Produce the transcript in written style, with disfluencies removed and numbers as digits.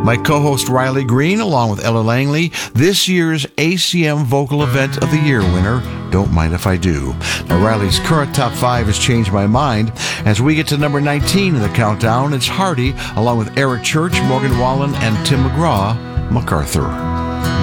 My co-host Riley Green, along with Ella Langley, this year's ACM Vocal Event of the Year winner, Don't Mind If I Do. Now, Riley's current top 5 has changed my mind. As we get to number 19 in the countdown, it's Hardy, along with Eric Church, Morgan Wallen, and Tim McGraw, MacArthur.